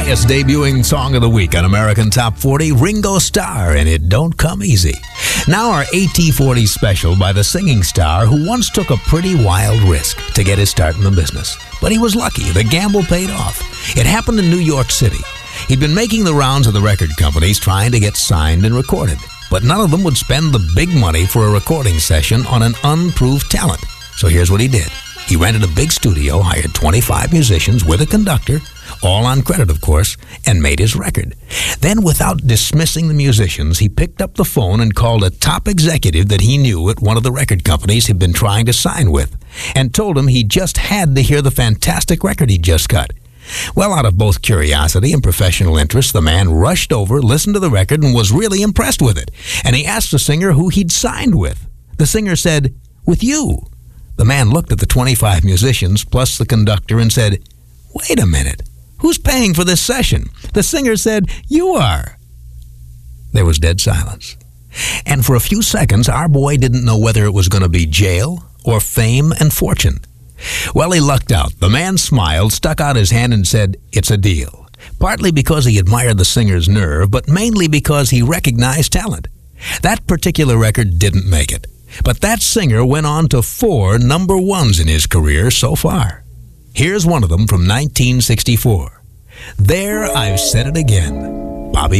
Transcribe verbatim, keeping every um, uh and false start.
highest debuting song of the week on American Top forty, Ringo Starr, and It Don't Come Easy. Now our A T forty special by the singing star who once took a pretty wild risk to get his start in the business. But he was lucky. The gamble paid off. It happened in New York City. He'd been making the rounds of the record companies trying to get signed and recorded, but none of them would spend the big money for a recording session on an unproved talent. So here's what he did. He rented a big studio, hired twenty-five musicians with a conductor, all on credit, of course, and made his record. Then, without dismissing the musicians, he picked up the phone and called a top executive that he knew at one of the record companies he'd been trying to sign with, and told him he just had to hear the fantastic record he'd just cut. Well, out of both curiosity and professional interest, the man rushed over, listened to the record, and was really impressed with it. And he asked the singer who he'd signed with. The singer said, "With you." The man looked at the twenty-five musicians plus the conductor and said, "Wait a minute. Who's paying for this session?" The singer said, "You are." There was dead silence. And for a few seconds, our boy didn't know whether it was going to be jail or fame and fortune. Well, he lucked out. The man smiled, stuck out his hand, and said, "It's a deal." Partly because he admired the singer's nerve, but mainly because he recognized talent. That particular record didn't make it. But that singer went on to four number ones in his career so far. Here's one of them from nineteen sixty-four. There, I've Said It Again. Bobby